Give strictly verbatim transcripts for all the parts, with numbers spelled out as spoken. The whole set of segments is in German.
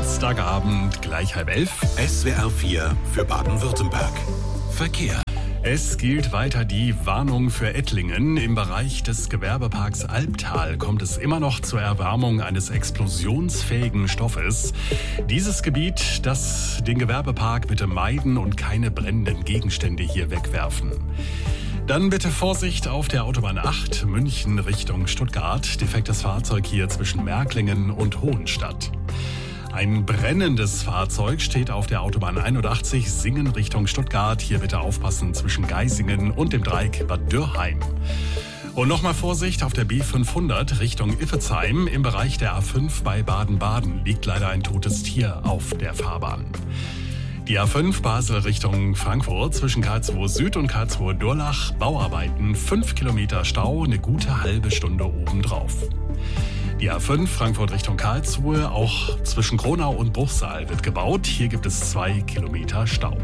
Dienstagabend, gleich halb elf. S W R vier für Baden-Württemberg. Verkehr. Es gilt weiter die Warnung für Ettlingen. Im Bereich des Gewerbeparks Albtal kommt es immer noch zur Erwärmung eines explosionsfähigen Stoffes. Dieses Gebiet, das den Gewerbepark bitte meiden und keine brennenden Gegenstände hier wegwerfen. Dann bitte Vorsicht auf der Autobahn acht, München Richtung Stuttgart. Defektes Fahrzeug hier zwischen Märklingen und Hohenstadt. Ein brennendes Fahrzeug steht auf der Autobahn einundachtzig, Singen Richtung Stuttgart. Hier bitte aufpassen zwischen Geisingen und dem Dreieck Bad Dürrheim. Und nochmal Vorsicht auf der B fünfhundert Richtung Iffezheim. Im Bereich der A fünf bei Baden-Baden liegt leider ein totes Tier auf der Fahrbahn. Die A fünf Basel Richtung Frankfurt zwischen Karlsruhe Süd und Karlsruhe Durlach. Bauarbeiten, fünf Kilometer Stau, eine gute halbe Stunde obendrauf. Die A fünf Frankfurt Richtung Karlsruhe, auch zwischen Kronau und Bruchsal wird gebaut. Hier gibt es zwei Kilometer Stau.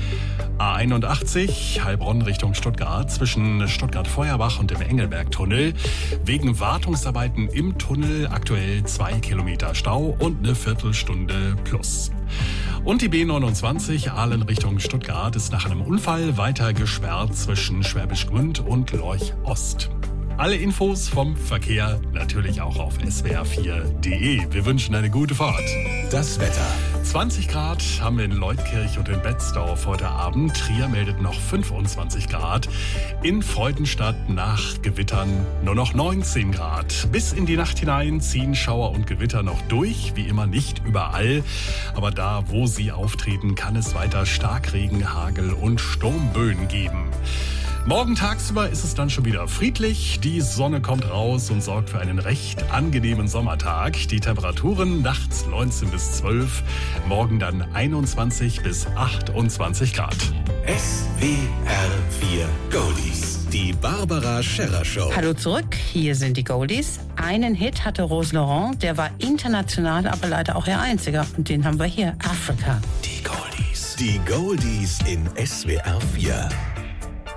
A einundachtzig Heilbronn Richtung Stuttgart zwischen Stuttgart-Feuerbach und dem Engelberg-Tunnel. Wegen Wartungsarbeiten im Tunnel aktuell zwei Kilometer Stau und eine Viertelstunde plus. Und die B neunundzwanzig Ahlen Richtung Stuttgart ist nach einem Unfall weiter gesperrt zwischen Schwäbisch Gmünd und Lorch Ost. Alle Infos vom Verkehr natürlich auch auf S W R vier punkt de. Wir wünschen eine gute Fahrt. Das Wetter. zwanzig Grad haben wir in Leutkirch und in Betzdorf heute Abend. Trier meldet noch fünfundzwanzig Grad. In Freudenstadt nach Gewittern nur noch neunzehn Grad. Bis in die Nacht hinein ziehen Schauer und Gewitter noch durch. Wie immer nicht überall. Aber da, wo sie auftreten, kann es weiter Starkregen, Hagel und Sturmböen geben. Morgen tagsüber ist es dann schon wieder friedlich. Die Sonne kommt raus und sorgt für einen recht angenehmen Sommertag. Die Temperaturen nachts neunzehn bis zwölf, morgen dann einundzwanzig bis achtundzwanzig Grad. S W R vier Goldies. Die Barbara Scherrer Show. Hallo zurück, hier sind die Goldies. Einen Hit hatte Rose Laurent, der war international, aber leider auch ihr einziger. Und den haben wir hier, Africa. Die Goldies. Die Goldies in S W R vier.